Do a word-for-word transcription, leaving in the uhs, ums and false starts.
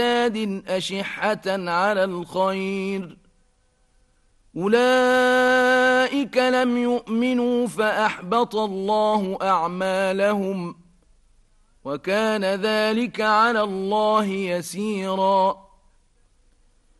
زاد أشحة على الخير أولئك لم يؤمنوا فأحبط الله أعمالهم وكان ذلك على الله يسيرا